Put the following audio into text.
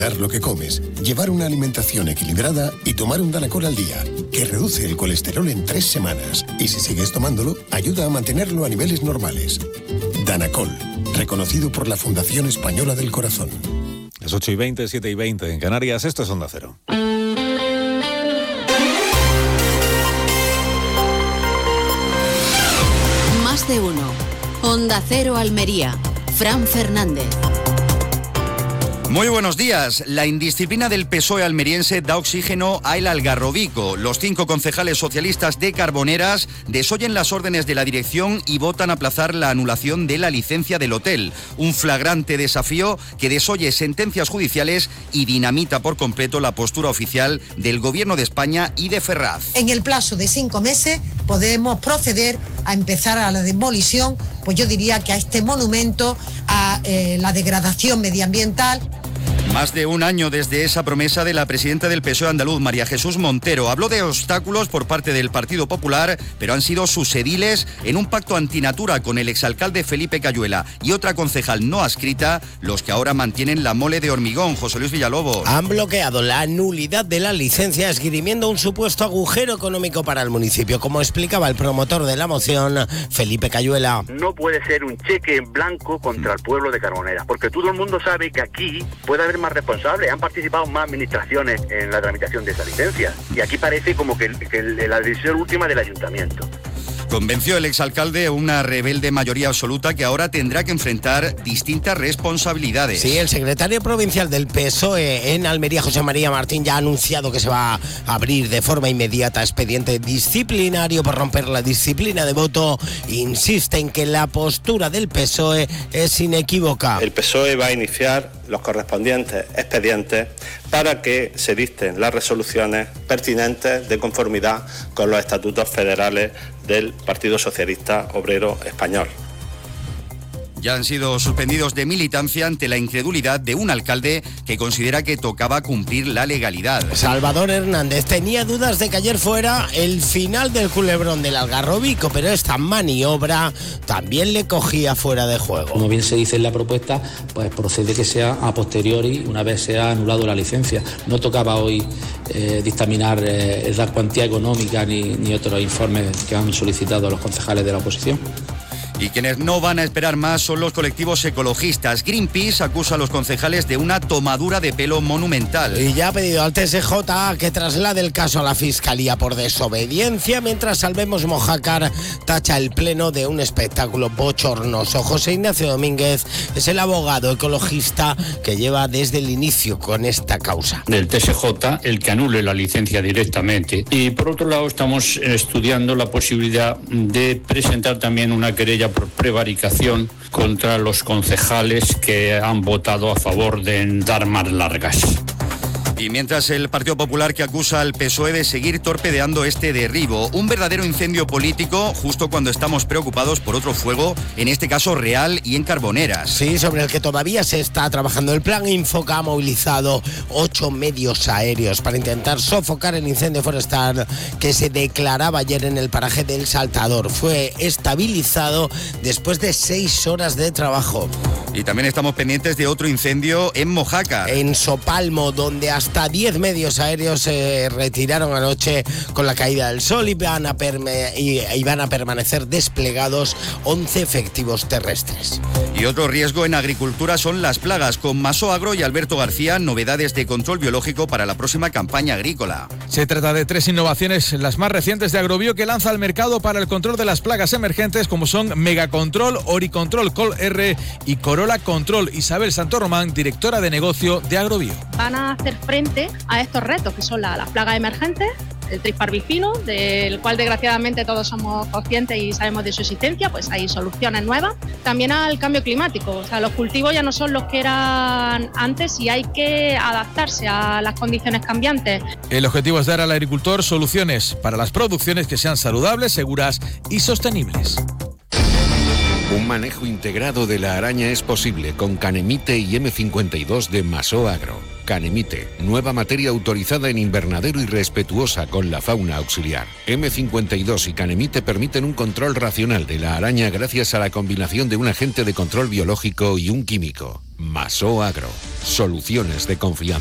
lo que comes, llevar una alimentación equilibrada y tomar un Danacol al día, que reduce el colesterol en 3 semanas y si sigues tomándolo, ayuda a mantenerlo a niveles normales. Danacol, reconocido por la Fundación Española del Corazón. Las 8:20, 7:20 en Canarias, esto es Onda Cero. Más de uno. Onda Cero Almería. Fran Fernández. Muy buenos días. La indisciplina del PSOE almeriense da oxígeno a El Algarrobico. Los 5 concejales socialistas de Carboneras desoyen las órdenes de la dirección y votan aplazar la anulación de la licencia del hotel. Un flagrante desafío que desoye sentencias judiciales y dinamita por completo la postura oficial del Gobierno de España y de Ferraz. En el plazo de 5 meses podemos proceder a empezar a la demolición, pues yo diría que a este monumento, a la degradación medioambiental. Más de un año desde esa promesa de la presidenta del PSOE andaluz, María Jesús Montero. Habló de obstáculos por parte del Partido Popular, pero han sido sus ediles en un pacto antinatura con el exalcalde Felipe Cayuela y otra concejal no adscrita, los que ahora mantienen la mole de hormigón. José Luis Villalobos. Han bloqueado la nulidad de la licencia, esgrimiendo un supuesto agujero económico para el municipio, como explicaba el promotor de la moción, Felipe Cayuela. No puede ser un cheque en blanco contra el pueblo de Carboneras, porque todo el mundo sabe que aquí puede haber más responsables, han participado más administraciones en la tramitación de esa licencia y aquí parece como que la decisión última del ayuntamiento. Convenció el exalcalde una rebelde mayoría absoluta que ahora tendrá que enfrentar distintas responsabilidades. Sí, el secretario provincial del PSOE en Almería, José María Martín, ya ha anunciado que se va a abrir de forma inmediata expediente disciplinario por romper la disciplina de voto. Insiste en que la postura del PSOE es inequívoca. El PSOE va a iniciar los correspondientes expedientes para que se dicten las resoluciones pertinentes de conformidad con los estatutos federales del Partido Socialista Obrero Español. Ya han sido suspendidos de militancia ante la incredulidad de un alcalde que considera que tocaba cumplir la legalidad. Salvador Hernández tenía dudas de que ayer fuera el final del culebrón del Algarrobico, pero esta maniobra también le cogía fuera de juego. Como bien se dice en la propuesta, pues procede que sea a posteriori, una vez se ha anulado la licencia. No tocaba hoy dictaminar la cuantía económica ni otros informes que han solicitado los concejales de la oposición. Y quienes no van a esperar más son los colectivos ecologistas. Greenpeace acusa a los concejales de una tomadura de pelo monumental. Y ya ha pedido al TSJ que traslade el caso a la Fiscalía por desobediencia, mientras Salvemos Mojácar tacha el pleno de un espectáculo bochornoso. José Ignacio Domínguez es el abogado ecologista que lleva desde el inicio con esta causa. Del TSJ, el que anule la licencia directamente. Y por otro lado estamos estudiando la posibilidad de presentar también una querella por prevaricación contra los concejales que han votado a favor de dar más largas. Y mientras el Partido Popular que acusa al PSOE de seguir torpedeando este derribo, un verdadero incendio político justo cuando estamos preocupados por otro fuego, en este caso real y en Carboneras. Sí, sobre el que todavía se está trabajando. El plan Infoca ha movilizado 8 medios aéreos para intentar sofocar el incendio forestal que se declaraba ayer en el paraje del Saltador. Fue estabilizado después de 6 horas de trabajo. Y también estamos pendientes de otro incendio en Mojácar. En Sopalmo, donde hasta 10 medios aéreos se retiraron anoche con la caída del sol y van a permanecer desplegados 11 efectivos terrestres. Y otro riesgo en agricultura son las plagas. Con Maso Agro y Alberto García, novedades de control biológico para la próxima campaña agrícola. Se trata de 3 innovaciones, las más recientes de Agrobio, que lanza al mercado para el control de las plagas emergentes, como son Megacontrol, Oricontrol, Col R y Corolla Control. Isabel Santorromán, directora de negocio de Agrobio. Van a hacer frente a estos retos que son las plagas emergentes, el trisparbicino, del cual desgraciadamente todos somos conscientes y sabemos de su existencia, pues hay soluciones nuevas. También al cambio climático, o sea, los cultivos ya no son los que eran antes y hay que adaptarse a las condiciones cambiantes. El objetivo es dar al agricultor soluciones para las producciones que sean saludables, seguras y sostenibles. Un manejo integrado de la araña es posible con Canemite y M52 de Maso Agro. Canemite, nueva materia autorizada en invernadero y respetuosa con la fauna auxiliar. M52 y Canemite permiten un control racional de la araña gracias a la combinación de un agente de control biológico y un químico. Masó Agro. Soluciones de confianza.